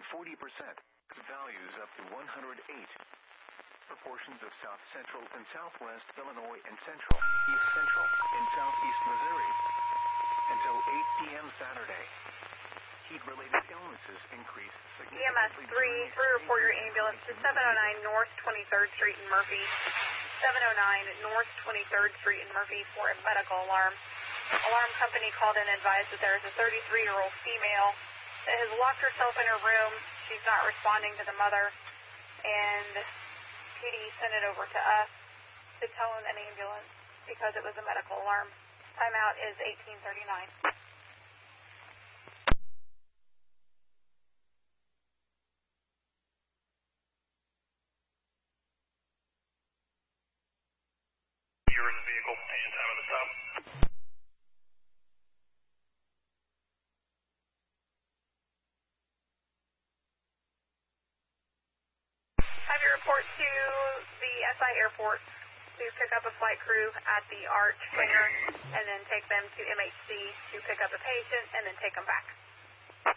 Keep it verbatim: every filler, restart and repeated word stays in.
forty percent. Values up to one hundred eight. For portions of South Central and Southwest Illinois and Central, East Central, and Southeast Missouri. Until eight p m Saturday. Heat-related illnesses increased E M S three, three report your ambulance to seven oh nine North twenty-third Street in Murphy. seven oh nine North twenty-third Street in Murphy for a medical alarm. Alarm company called in and advised that there is a thirty-three-year-old female that has locked herself in her room. She's not responding to the mother, and P D sent it over to us to tell an ambulance because it was a medical alarm. Timeout is eighteen thirty-nine. You're in the vehicle and time of the stop. Have your report to the S I Airport to pick up a flight crew at the Arch hangar and then take them to M H C to pick up a patient and then take them back.